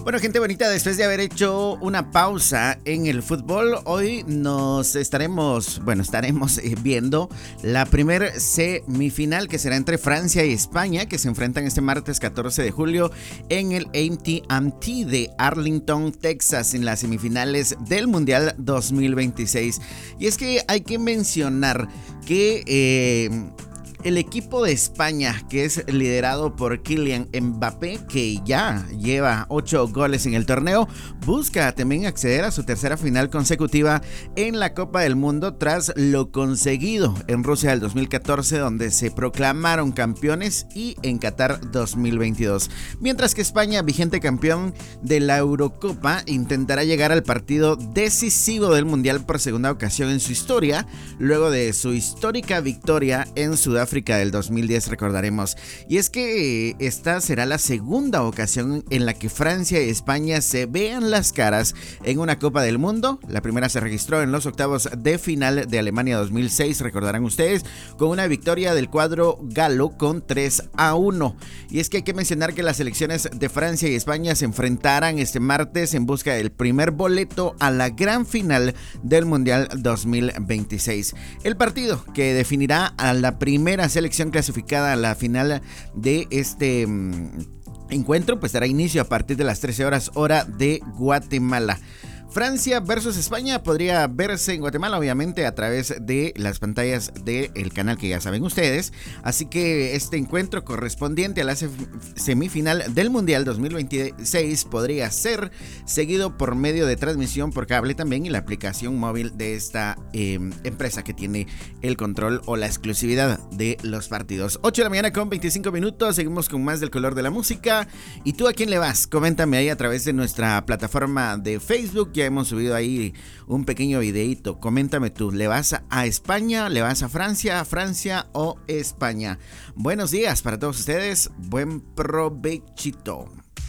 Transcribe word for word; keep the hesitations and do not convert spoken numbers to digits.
Bueno, gente bonita, después de haber hecho una pausa en el fútbol, hoy nos estaremos, bueno, estaremos viendo la primer semifinal que será entre Francia y España, que se enfrentan este martes catorce de julio en el A T and T de Arlington, Texas, en las semifinales del Mundial dos mil veintiséis. Y es que hay que mencionar que eh, el equipo de España, que es liderado por Kylian Mbappé, que ya lleva ocho goles en el torneo, busca también acceder a su tercera final consecutiva en la Copa del Mundo tras lo conseguido en Rusia del dos mil catorce, donde se proclamaron campeones, y en Qatar dos mil veintidós. Mientras que España, vigente campeón de la Eurocopa, intentará llegar al partido decisivo del Mundial por segunda ocasión en su historia, luego de su histórica victoria en Sudáfrica del dos mil diez, recordaremos. Y es que esta será la segunda ocasión en la que Francia y España se vean las caras en una Copa del Mundo. La primera se registró en los octavos de final de Alemania dos mil seis, recordarán ustedes, con una victoria del cuadro galo con tres a uno. Y es que hay que mencionar que las selecciones de Francia y España se enfrentarán este martes en busca del primer boleto a la gran final del Mundial dos mil veintiséis. El partido que definirá a la primera selección clasificada a la final de este um, encuentro pues dará inicio a partir de las trece horas hora de Guatemala. Francia versus España podría verse en Guatemala, obviamente, a través de las pantallas del canal que ya saben ustedes. Así que este encuentro correspondiente a la semifinal del Mundial dos mil veintiséis podría ser seguido por medio de transmisión por cable también, y la aplicación móvil de esta eh, empresa que tiene el control o la exclusividad de los partidos. ocho de la mañana con veinticinco minutos, seguimos con más del color de la música. ¿Y tú a quién le vas? Coméntame ahí a través de nuestra plataforma de Facebook. Ya hemos subido ahí un pequeño videito. Coméntame tú, ¿le vas a España? ¿Le vas a Francia? ¿A Francia o España? Buenos días para todos ustedes. Buen provechito.